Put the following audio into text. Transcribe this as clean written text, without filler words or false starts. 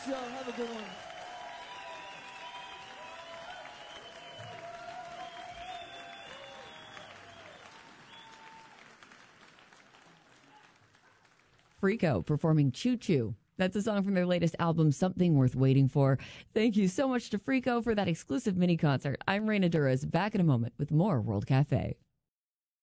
y'all. Have a good one. Frico performing Choo Choo. That's a song from their latest album, Something Worth Waiting For. Thank you so much to Frico for that exclusive mini concert. I'm Raina Duras, back in a moment with more World Cafe.